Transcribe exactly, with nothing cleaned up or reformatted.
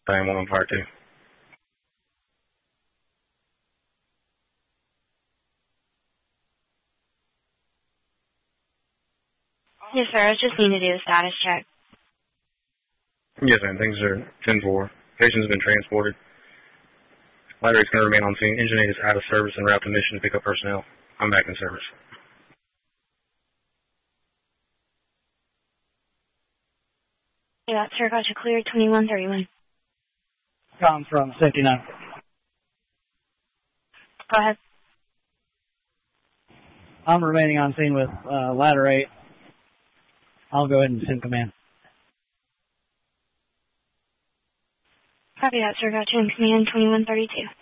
Mustang, one on fire two. Yes, sir. I just need to do a status check. Yes, ma'am. Things are ten four. Patient's been transported. Ladder eight's going to remain on scene. Engine eight is out of service and route to mission to pick up personnel. I'm back in service. Yeah, sir. Got you cleared. twenty-one thirty-one. Com from safety nine. Go ahead. I'm remaining on scene with uh, ladder eight. I'll go ahead and send command. Copy that, sir. Got you in command. twenty-one thirty-two.